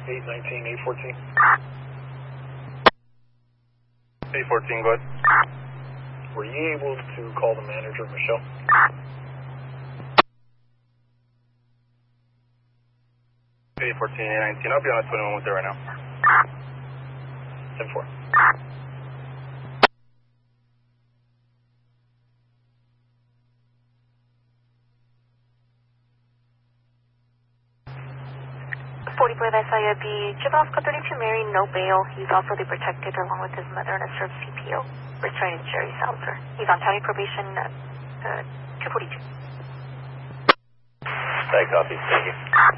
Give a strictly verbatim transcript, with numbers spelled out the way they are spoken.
eight nineteen, eight fourteen. eight fourteen, go ahead. Were you able to call the manager, Michelle? eight fourteen, eight nineteen, I'll be on a twenty-one with it right now. ten four. forty-four, that's I O B. Jamal Oscar thirty-two Mary, no bail. He's also the protected along with his mother and a served C P O. Returning Jerry Salzer. He's on county probation at uh, two forty-two. Thank copy. Thank you.